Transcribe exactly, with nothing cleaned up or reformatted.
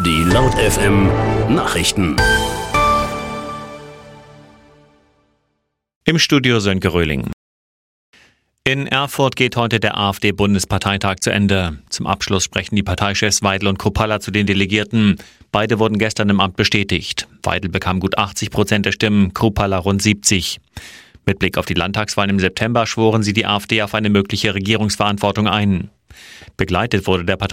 Die Laut F M Nachrichten. Im Studio Sönke Röhling. In Erfurt geht heute der AfD-Bundesparteitag zu Ende. Zum Abschluss sprechen die Parteichefs Weidel und Kruppalla zu den Delegierten. Beide wurden gestern im Amt bestätigt. Weidel bekam gut achtzig Prozent der Stimmen, Kruppalla rund siebzig. Mit Blick auf die Landtagswahlen im September schworen sie die AfD auf eine mögliche Regierungsverantwortung ein. Begleitet wurde der Partei